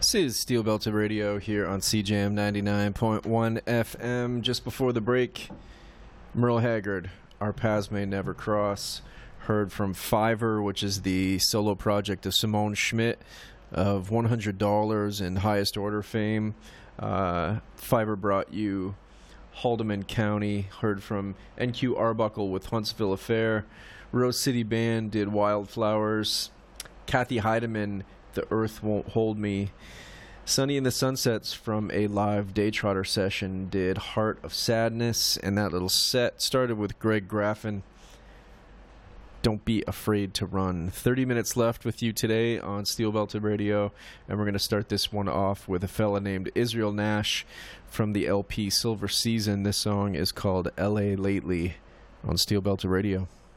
This is Steel Belted Radio here on CJM 99.1 FM. Just before the break, Merle Haggard, Our Paths May Never Cross. Heard from Fiverr, which is the solo project of Simone Schmidt of $100 in highest order fame. Fiverr brought you Haldeman County. Heard from NQ Arbuckle with Huntsville Affair. Rose City Band did Wildflowers. Kathy Heidemann, The Earth Won't Hold Me. Sunny in the Sunsets from a live Daytrotter session did Heart of Sadness, and that little set started with Greg Graffin, Don't Be Afraid to Run. 30 minutes left with you today on Steel Belted Radio, and we're going to start this one off with a fella named Israel Nash from the LP Silver Season. This song is called L.A. Lately on Steel Belted Radio.